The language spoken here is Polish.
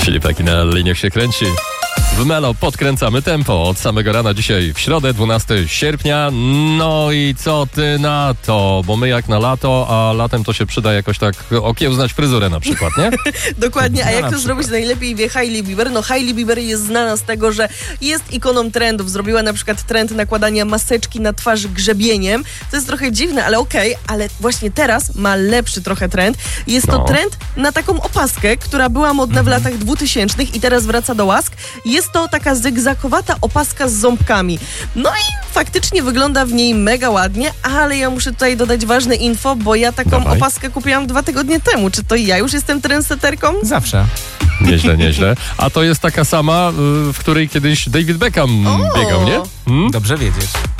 Filip taki na liniach się kręci. W Melo podkręcamy tempo od samego rana dzisiaj w środę, 12 sierpnia. No i co ty na to? Bo my jak na lato, a latem to się przyda jakoś tak okiełznać fryzurę na przykład, nie? Dokładnie, a jak to zrobić najlepiej wie Hailey Bieber? No Hailey Bieber jest znana z tego, że jest ikoną trendów. Zrobiła na przykład trend nakładania maseczki na twarz grzebieniem. To jest trochę dziwne, ale okej, ale właśnie teraz ma lepszy trochę trend. Jest to trend na taką opaskę, która była modna w latach 2000 i teraz wraca do łask. Jest to taka zygzakowata opaska z ząbkami. No i faktycznie wygląda w niej mega ładnie, ale ja muszę tutaj dodać ważne info, bo ja taką opaskę kupiłam 2 tygodnie temu. Czy to ja już jestem trendsetterką? Zawsze. Nieźle, nieźle. A to jest taka sama, w której kiedyś David Beckham biegał, nie? Dobrze wiedzieć.